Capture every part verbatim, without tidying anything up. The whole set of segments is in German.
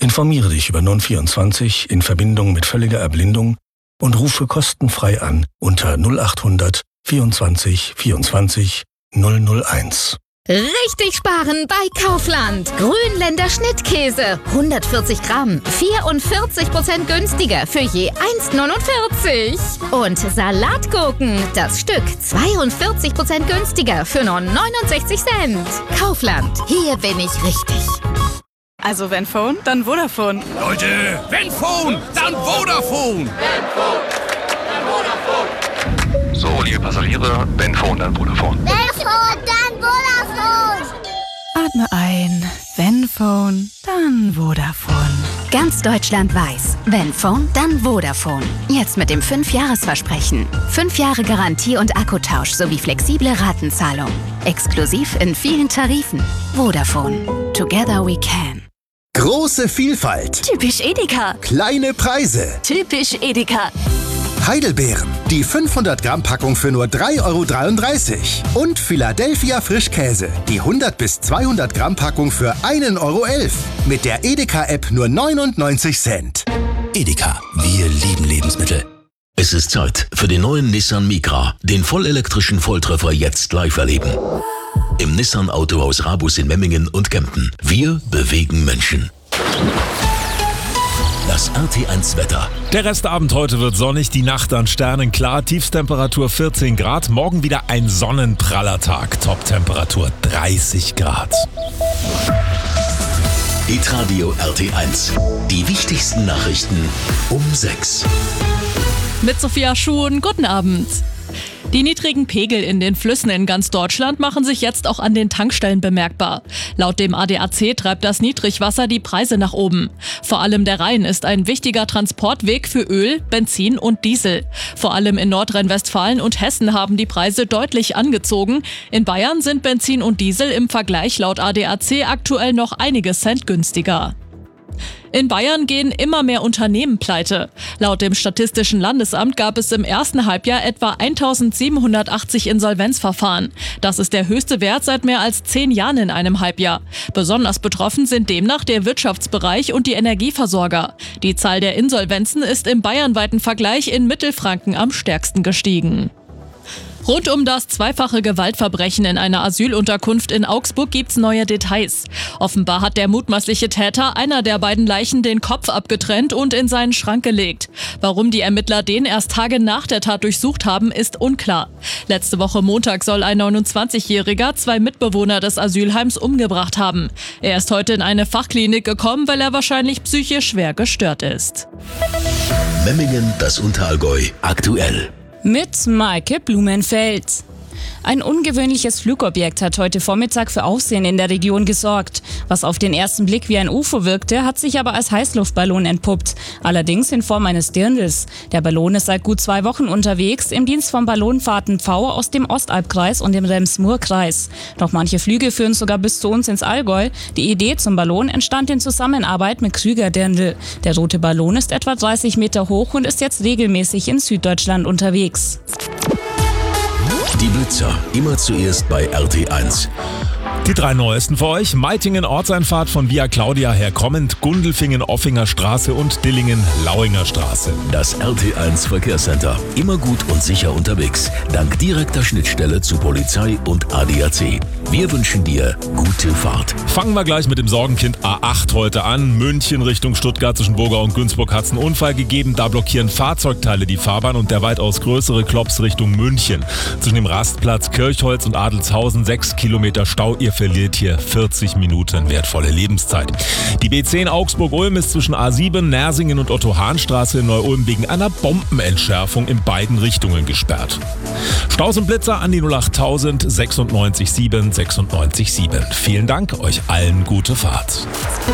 Informiere dich über N vierundzwanzig in Verbindung mit völliger Erblindung und rufe kostenfrei an unter null acht hundert vierundzwanzig vierundzwanzig null null eins. Richtig sparen bei Kaufland. Grünländer Schnittkäse, hundertvierzig Gramm, vierundvierzig Prozent günstiger für je eins neunundvierzig. Und Salatgurken, das Stück zweiundvierzig Prozent günstiger für nur neunundsechzig Cent. Kaufland, hier bin ich richtig. Also wenn Phone, dann Vodafone. Leute, wenn Phone, dann Vodafone. Wenn Phone, dann Vodafone. So, liebe Passagiere, wenn Phone, dann Vodafone. Wenn Phone, dann Vodafone. Atme ein. Wenn Phone, dann Vodafone. Ganz Deutschland weiß, wenn Phone, dann Vodafone. Jetzt mit dem fünf Jahres Versprechen. fünf Jahre Garantie und Akkutausch sowie flexible Ratenzahlung. Exklusiv in vielen Tarifen. Vodafone. Together we can. Große Vielfalt. Typisch Edeka. Kleine Preise. Typisch Edeka. Heidelbeeren. Die fünfhundert Gramm Packung für nur drei Euro dreiunddreißig. Und Philadelphia Frischkäse. Die hundert bis zweihundert Gramm Packung für ein Euro elf. Mit der Edeka-App nur neunundneunzig Cent. Edeka. Wir lieben Lebensmittel. Es ist Zeit für den neuen Nissan Micra. Den vollelektrischen Volltreffer jetzt live erleben. Im Nissan Autohaus Rabus in Memmingen und Kempten. Wir bewegen Menschen. Das R T eins Wetter. Der Restabend heute wird sonnig, die Nacht dann sternenklar, Tiefstemperatur vierzehn Grad, morgen wieder ein sonnenpraller Tag, Toptemperatur dreißig Grad. Hitradio R T eins. Die wichtigsten Nachrichten um sechs. Mit Sophia Schuhn, guten Abend. Die niedrigen Pegel in den Flüssen in ganz Deutschland machen sich jetzt auch an den Tankstellen bemerkbar. Laut dem A D A C treibt das Niedrigwasser die Preise nach oben. Vor allem der Rhein ist ein wichtiger Transportweg für Öl, Benzin und Diesel. Vor allem in Nordrhein-Westfalen und Hessen haben die Preise deutlich angezogen. In Bayern sind Benzin und Diesel im Vergleich laut A D A C aktuell noch einige Cent günstiger. In Bayern gehen immer mehr Unternehmen pleite. Laut dem Statistischen Landesamt gab es im ersten Halbjahr etwa eintausendsiebenhundertachtzig Insolvenzverfahren. Das ist der höchste Wert seit mehr als zehn Jahren in einem Halbjahr. Besonders betroffen sind demnach der Wirtschaftsbereich und die Energieversorger. Die Zahl der Insolvenzen ist im bayernweiten Vergleich in Mittelfranken am stärksten gestiegen. Rund um das zweifache Gewaltverbrechen in einer Asylunterkunft in Augsburg gibt's neue Details. Offenbar hat der mutmaßliche Täter einer der beiden Leichen den Kopf abgetrennt und in seinen Schrank gelegt. Warum die Ermittler den erst Tage nach der Tat durchsucht haben, ist unklar. Letzte Woche Montag soll ein neunundzwanzigjähriger zwei Mitbewohner des Asylheims umgebracht haben. Er ist heute in eine Fachklinik gekommen, weil er wahrscheinlich psychisch schwer gestört ist. Memmingen, das Unterallgäu, aktuell. Mit Maike Blumenfeld. Ein ungewöhnliches Flugobjekt hat heute Vormittag für Aufsehen in der Region gesorgt. Was auf den ersten Blick wie ein U F O wirkte, hat sich aber als Heißluftballon entpuppt. Allerdings in Form eines Dirndls. Der Ballon ist seit gut zwei Wochen unterwegs, im Dienst von Ballonfahrten V aus dem Ostalbkreis und dem Rems-Murr-Kreis. Doch manche Flüge führen sogar bis zu uns ins Allgäu. Die Idee zum Ballon entstand in Zusammenarbeit mit Krüger Dirndl. Der rote Ballon ist etwa dreißig Meter hoch und ist jetzt regelmäßig in Süddeutschland unterwegs. Die Blitzer, immer zuerst bei R T eins. Die drei neuesten für euch: Meitingen Ortseinfahrt von Via Claudia her kommend, Gundelfingen Offinger Straße und Dillingen Lauinger Straße. Das R T eins Verkehrscenter, immer gut und sicher unterwegs, dank direkter Schnittstelle zu Polizei und A D A C. Wir wünschen dir gute Fahrt. Fangen wir gleich mit dem Sorgenkind A acht heute an. München Richtung Stuttgart zwischen Burgau und Günzburg hat es einen Unfall gegeben. Da blockieren Fahrzeugteile die Fahrbahn und der weitaus größere Klops Richtung München. Zwischen dem Rastplatz Kirchholz und Adelshausen sechs Kilometer Stau. Ihr verliert hier vierzig Minuten wertvolle Lebenszeit. Die B zehn Augsburg-Ulm ist zwischen A sieben, Nersingen und Otto-Hahn-Straße in Neu-Ulm wegen einer Bombenentschärfung in beiden Richtungen gesperrt. Staus und Blitzer an die null acht null null sechsundneunzig sieben sechsundneunzig sieben. Vielen Dank, euch allen gute Fahrt.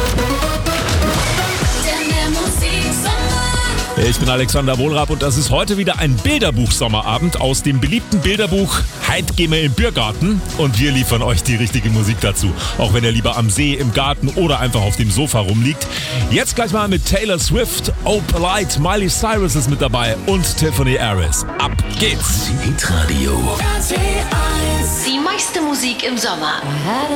Ich bin Alexander Wohlrab und das ist heute wieder ein Bilderbuch-Sommerabend aus dem beliebten Bilderbuch Heit gehen wir im Biergarten und wir liefern euch die richtige Musik dazu. Auch wenn ihr lieber am See, im Garten oder einfach auf dem Sofa rumliegt. Jetzt gleich mal mit Taylor Swift, Oh Polite, Miley Cyrus ist mit dabei und Tiffany Harris. Ab geht's! Hitradio. Die meiste Musik im Sommer.